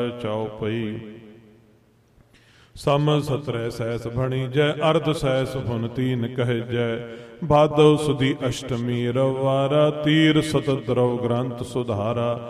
ਚਉਪਈ ਸਮ ਸਤਰੈ cess ਭਣੀ ਜੈ ਅਰਧ cess ਭੁਨ ਤੀਨ ਕਹਿ ਜੈ ਭਾਦਵ ਸੁਦੀ ਅਸ਼ਟਮੀ ਰਵਾਰਾ ਤੀਰ ਸਤ ਦਰਵ ਗ੍ਰੰਥ ਸੁਧਾਰਾ